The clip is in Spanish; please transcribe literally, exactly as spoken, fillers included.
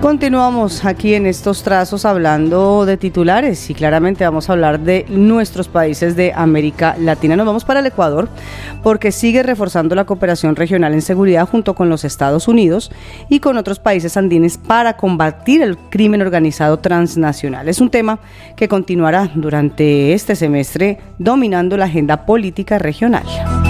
Continuamos aquí en estos trazos hablando de titulares y claramente vamos a hablar de nuestros países de América Latina. Nos vamos para el Ecuador porque sigue reforzando la cooperación regional en seguridad junto con los Estados Unidos y con otros países andinos para combatir el crimen organizado transnacional. Es un tema que continuará durante este semestre dominando la agenda política regional.